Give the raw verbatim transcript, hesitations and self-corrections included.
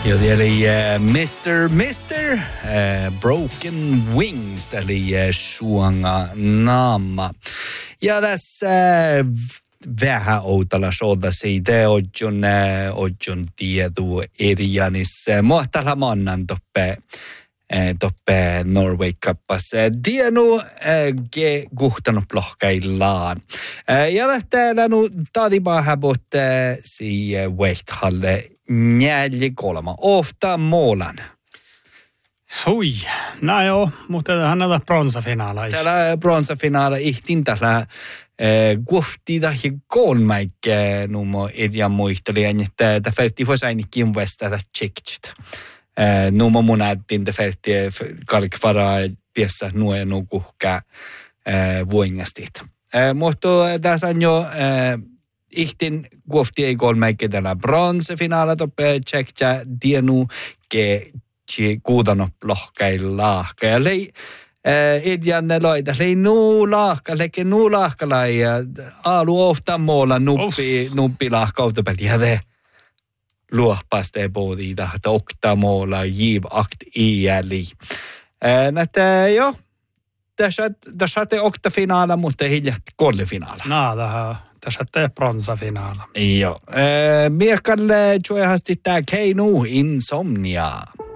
Joten eli uh, mister mister uh, Broken Wings, eli uh, Suanga Naama. Ja tässä uh, vähän outalla showta siitä ojun ojun tietu erianissa. Mohtalla mannan toppe toppe Norway Cuppas. Dienu ge guhtanut plohkaillaan. Ja lähtee nu taadipa häbot si Wehthalle njälji kolma. Ofta målan. Hui, no joo, mutta hän on bronsafinaala. Täällä bronsafinaala ihtin tällä guhtida ja kolmäikkä numo edjan muistelijan, että tämä färti voisi ainakin vastata tsekkt. Numo mun äittiin tämä färti kalkvaraa piessä nuo nukuhkaa vuongasti. Mutta tässä on jo ihtin guhti ei kolmäikkä tällä bronsafinaala toppe tsektä dienu ke kuudanut lohkailla. Ja lei edjanne loita, lei nuu lahka, leke nuu lahkala ja alu ofta muulla nuppi, nuppi lahka autopelti. Ja te luohpaste poodi tahta okta muulla jiv akt iäli. Näitä jo, tässä te okta finaala, mutta hiljat kollefinaala. No, tähän. Tässä te bronsafinaala. Joo. Miekalle tjuehasti tää keinu insomnia.